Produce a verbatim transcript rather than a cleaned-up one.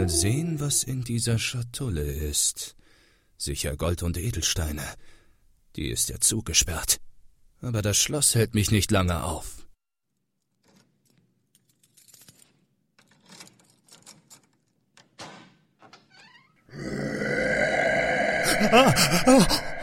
Mal sehen, was in dieser Schatulle ist. Sicher Gold und Edelsteine. Die ist ja zugesperrt. Aber das Schloss hält mich nicht lange auf. Ah, ah,